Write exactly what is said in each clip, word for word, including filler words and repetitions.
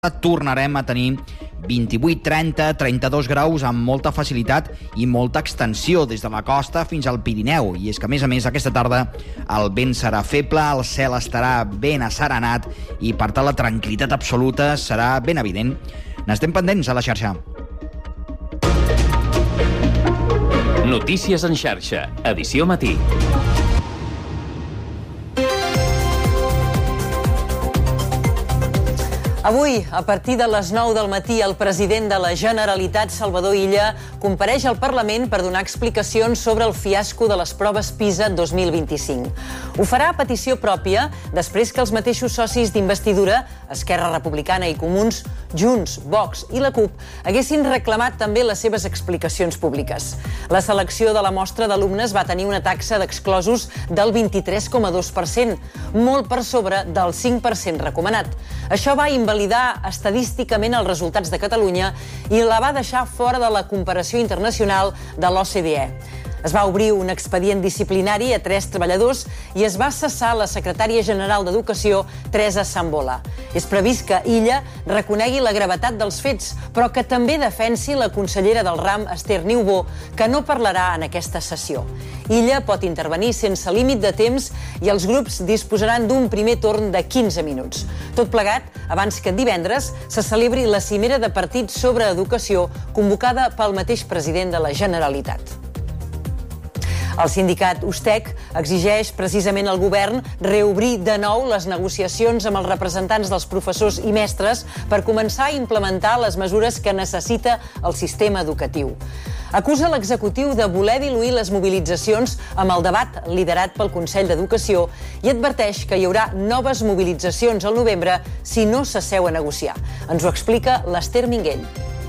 tornarem a tenir vint-i-vuit, trenta, trenta-dos graus amb molta facilitat i molta extensió des de la costa fins al Pirineu. I és que, a més a més, aquesta tarda el vent serà feble, el cel estarà ben asserenat i, per tant, la tranquil·litat absoluta serà ben evident. N'estem pendents a la xarxa. Notícies en xarxa, edició matí. Avui, a partir de les nou del matí, el president de la Generalitat, Salvador Illa, compareix al Parlament per donar explicacions sobre el fiasco de les proves PISA dos mil vint-i-cinc. Ho farà a petició pròpia, després que els mateixos socis d'investidura, Esquerra Republicana i Comuns, Junts, Vox i la CUP, haguessin reclamat també les seves explicacions públiques. La selecció de la mostra d'alumnes va tenir una taxa d'exclosos del vint-i-tres coma dos per cent, molt per sobre del cinc per cent recomanat. Això va invalidar estadísticament els resultats de Catalunya i la va deixar fora de la comparació internacional de l'O C D E. Es va obrir un expedient disciplinari a tres treballadors i es va cessar la secretària general d'Educació, Teresa Sambola. És previst que Illa reconegui la gravetat dels fets, però que també defensi la consellera del ram, Esther Niubó, que no parlarà en aquesta sessió. Illa pot intervenir sense límit de temps i els grups disposaran d'un primer torn de quinze minuts. Tot plegat, abans que divendres se celebri la cimera de partits sobre educació convocada pel mateix president de la Generalitat. El sindicat USTEC exigeix precisament al govern reobrir de nou les negociacions amb els representants dels professors i mestres per començar a implementar les mesures que necessita el sistema educatiu. Acusa l'executiu de voler diluir les mobilitzacions amb el debat liderat pel Consell d'Educació i adverteix que hi haurà noves mobilitzacions al novembre si no s'asseu a negociar. Ens ho explica l'Ester Minguell.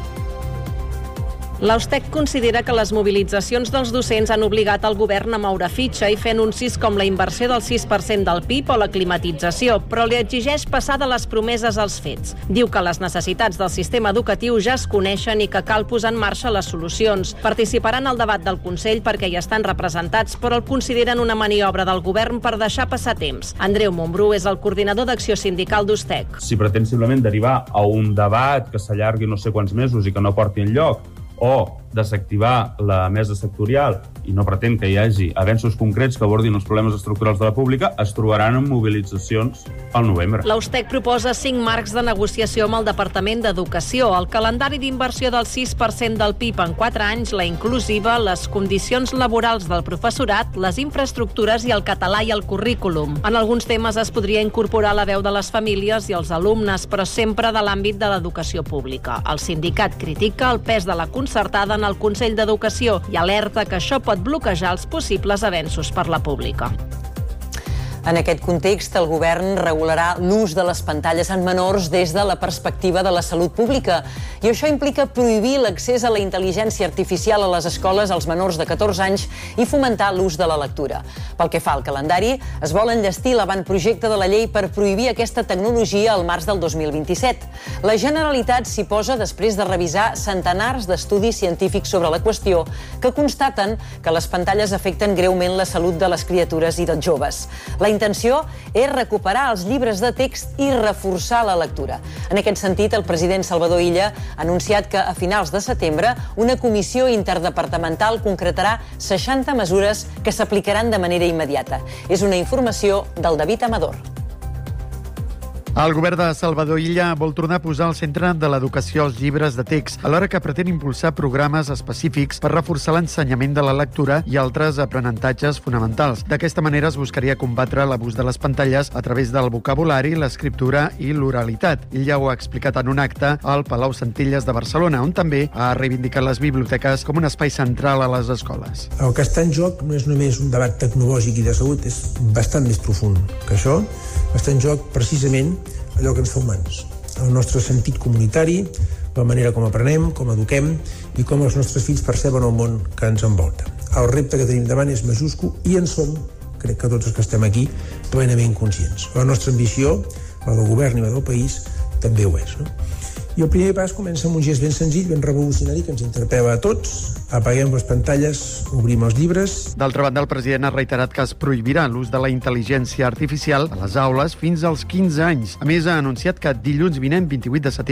La USTEC considera que les mobilitzacions dels docents han obligat el govern a moure fitxa i fer anuncis com la inversió del sis per cent del P I B o la climatització, però li exigeix passar de les promeses als fets. Diu que les necessitats del sistema educatiu ja es coneixen i que cal posar en marxa les solucions. Participaran al debat del Consell perquè hi estan representats, però el consideren una maniobra del govern per deixar passar temps. Andreu Montbrú és el coordinador d'acció sindical d'USTEC. Si pretén simplement derivar a un debat que s'allargui no sé quants mesos i que no porti enlloc, o desactivar la mesa sectorial i no pretén que hi hagi avenços concrets que abordin els problemes estructurals de la pública, es trobaran en mobilitzacions al novembre. La USTEC proposa cinc marcs de negociació amb el Departament d'Educació, el calendari d'inversió del sis per cent del P I B en quatre anys, la inclusiva, les condicions laborals del professorat, les infraestructures i el català i el currículum. En alguns temes es podria incorporar la veu de les famílies i els alumnes, però sempre de l'àmbit de l'educació pública. El sindicat critica el pes de la concertada en el Consell d'Educació i alerta que això pot bloquejar els possibles avenços per la pública. En aquest context, el govern regularà l'ús de les pantalles en menors des de la perspectiva de la salut pública. I això implica prohibir l'accés a la intel·ligència artificial a les escoles als menors de catorze anys i fomentar l'ús de la lectura. Pel que fa al calendari, es vol enllestir l'avantprojecte de la llei per prohibir aquesta tecnologia al març del dos mil vint-i-set. La Generalitat s'hi posa després de revisar centenars d'estudis científics sobre la qüestió que constaten que les pantalles afecten greument la salut de les criatures i dels joves. La La intenció és recuperar els llibres de text i reforçar la lectura. En aquest sentit, el president Salvador Illa ha anunciat que a finals de setembre una comissió interdepartamental concretarà seixanta mesures que s'aplicaran de manera immediata. És una informació del David Amador. El govern de Salvador Illa vol tornar a posar al centre de l'educació els llibres de text, alhora que pretén impulsar programes específics per reforçar l'ensenyament de la lectura i altres aprenentatges fonamentals. D'aquesta manera es buscaria combatre l'abús de les pantalles a través del vocabulari, l'escriptura i l'oralitat. Illa ho ha explicat en un acte al Palau Centelles de Barcelona, on també ha reivindicat les biblioteques com un espai central a les escoles. El que està en joc no és només un debat tecnològic i de salut, és bastant més profund que això. Està en joc precisament allò que ens fa humans, el nostre sentit comunitari, la manera com aprenem, com eduquem i com els nostres fills perceben el món que ens envolta. El repte que tenim davant és majúscul i en som, crec que tots els que estem aquí, plenament conscients. La nostra ambició, la del govern i la del país, també ho és, no? I el primer pas comença amb un gest ben senzill, ben revolucionari, que ens interpel·la a tots. Apaguem les pantalles, obrim els llibres. D'altra banda, el president ha reiterat que es prohibirà l'ús de la intel·ligència artificial a les aules fins als quinze anys. A més, ha anunciat que dilluns vinent, vint-i-vuit de setembre,